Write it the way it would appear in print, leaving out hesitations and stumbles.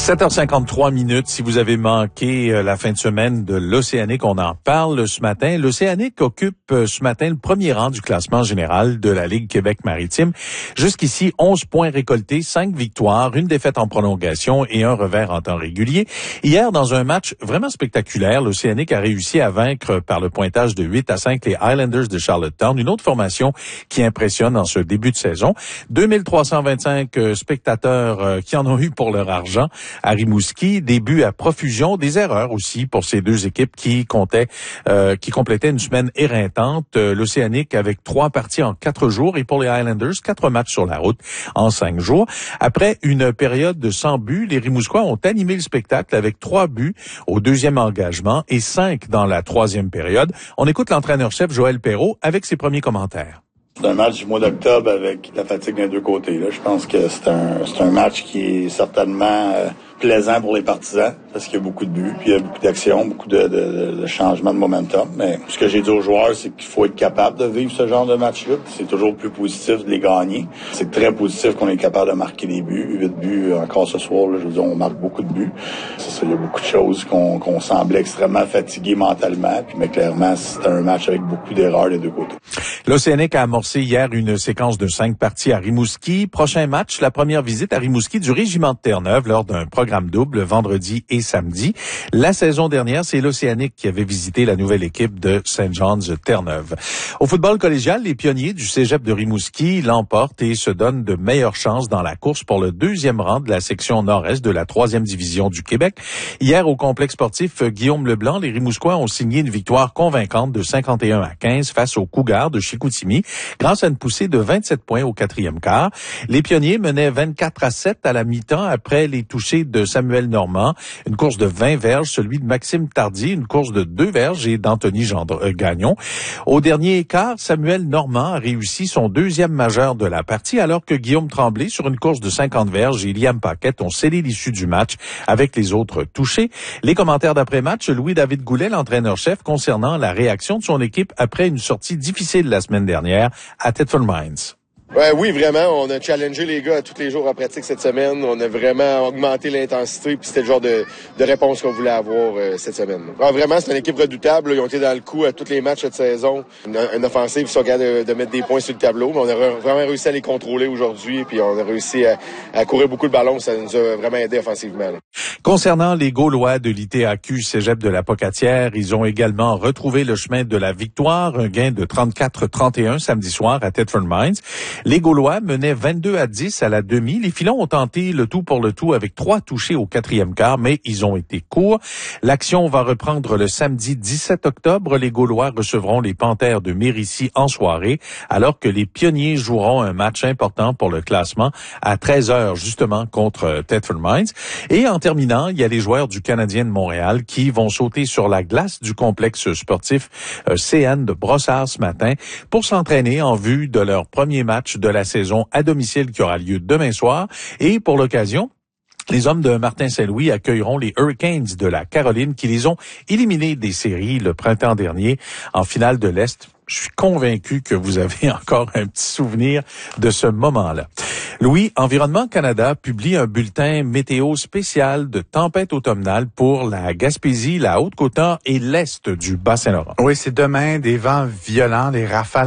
7h53. Si vous avez manqué la fin de semaine de l'Océanique, on en parle ce matin. L'Océanique occupe ce matin le premier rang du classement général de la Ligue Québec-Maritime. Jusqu'ici, 11 points récoltés, 5 victoires, une défaite en prolongation et un revers en temps régulier. Hier, dans un match vraiment spectaculaire, l'Océanique a réussi à vaincre par le pointage de 8-5 les Highlanders de Charlottetown, une autre formation qui impressionne en ce début de saison. 2325 spectateurs qui en ont eu pour leur argent à Rimouski, des buts à profusion, des erreurs aussi pour ces deux équipes qui complétaient une semaine éreintante. L'Océanique avec 3 parties en 4 jours et pour les Highlanders, 4 matchs sur la route en 5 jours. Après une période de 100 buts, les Rimouskois ont animé le spectacle avec 3 buts au deuxième engagement et 5 dans la troisième période. On écoute l'entraîneur-chef Joël Perreault avec ses premiers commentaires. C'est un match du mois d'octobre avec la fatigue des deux côtés. Là. Je pense que c'est un match qui est certainement plaisant pour les partisans parce qu'il y a beaucoup de buts, puis il y a beaucoup d'actions, beaucoup de changements de momentum. Mais ce que j'ai dit aux joueurs, c'est qu'il faut être capable de vivre ce genre de match-là. C'est toujours plus positif de les gagner. C'est très positif qu'on est capable de marquer des buts. 8 buts encore ce soir, là, je veux dire, on marque beaucoup de buts. C'est ça, il y a beaucoup de choses qu'on semblait extrêmement fatigué mentalement. Puis, mais clairement, c'était un match avec beaucoup d'erreurs des deux côtés. L'Océanique a amorcé hier une séquence de 5 parties à Rimouski. Prochain match, la première visite à Rimouski du Régiment de Terre-Neuve lors d'un programme double vendredi et samedi. La saison dernière, c'est l'Océanique qui avait visité la nouvelle équipe de St. John's Terre-Neuve. Au football collégial, les pionniers du cégep de Rimouski l'emportent et se donnent de meilleures chances dans la course pour le deuxième rang de la section nord-est de la 3e division du Québec. Hier, au complexe sportif Guillaume Leblanc, les Rimouskois ont signé une victoire convaincante de 51-15 face aux Cougars de Chicoutimi, grâce à une poussée de 27 points au 4e quart. Les pionniers menaient 24-7 à la mi-temps après les touchés de Samuel Normand, une course de 20 verges, celui de Maxime Tardy, une course de 2 verges et d'Anthony Gagnon. Au dernier quart, Samuel Normand a réussi son deuxième majeur de la partie, alors que Guillaume Tremblay, sur une course de 50 verges, et Liam Paquette ont scellé l'issue du match avec les autres touchés. Les commentaires d'après-match, Louis-David Goulet, l'entraîneur-chef, concernant la réaction de son équipe après une sortie difficile la semaine dernière à Thetford Mines. Oui, vraiment. On a challengé les gars tous les jours en pratique cette semaine. On a vraiment augmenté l'intensité, puis c'était le genre de réponse qu'on voulait avoir cette semaine. Vraiment, c'est une équipe redoutable. Ils ont été dans le coup à tous les matchs cette saison. Une offensive, ils sont capables de mettre des points sur le tableau, mais on a vraiment réussi à les contrôler aujourd'hui, puis on a réussi à courir beaucoup le ballon. Ça nous a vraiment aidé offensivement. Là. Concernant les Gaulois de l'ITAQ Cégep de la Pocatière, ils ont également retrouvé le chemin de la victoire, un gain de 34-31 samedi soir à Thetford Mines. Les Gaulois menaient 22-10 à la demi. Les Filons ont tenté le tout pour le tout avec 3 touchés au 4e quart, mais ils ont été courts. L'action va reprendre le samedi 17 octobre. Les Gaulois recevront les Panthères de Mérici en soirée, alors que les Pionniers joueront un match important pour le classement à 13h, justement, contre Thetford Mines. Et en terminant, il y a les joueurs du Canadien de Montréal qui vont sauter sur la glace du complexe sportif CN de Brossard ce matin pour s'entraîner en vue de leur premier match de la saison à domicile qui aura lieu demain soir. Et pour l'occasion, les hommes de Martin Saint-Louis accueilleront les Hurricanes de la Caroline qui les ont éliminés des séries le printemps dernier en finale de l'Est. Je suis convaincu que vous avez encore un petit souvenir de ce moment-là. Louis, Environnement Canada publie un bulletin météo spécial de tempête automnale pour la Gaspésie, la Haute-Côte-Nord et l'Est du Bas-Saint-Laurent. Oui, c'est demain, des vents violents, des rafales